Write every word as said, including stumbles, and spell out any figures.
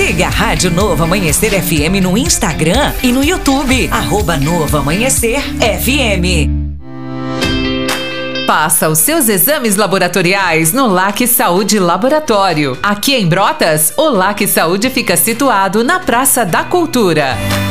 Siga a Rádio Novo Amanhecer F M no Instagram e no YouTube, arroba Novo Amanhecer F M. Faça os seus exames laboratoriais no LAC Saúde Laboratório. Aqui em Brotas, o LAC Saúde fica situado na Praça da Cultura.